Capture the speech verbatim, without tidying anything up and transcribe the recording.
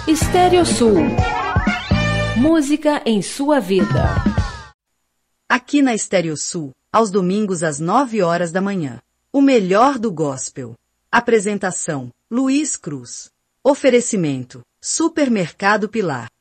Estéreo Sul. Música em sua vida. Aqui na Estéreo Sul, aos domingos às nove horas da manhã. O melhor do gospel. Apresentação: Luiz Cruz. Oferecimento: Supermercado Pilar.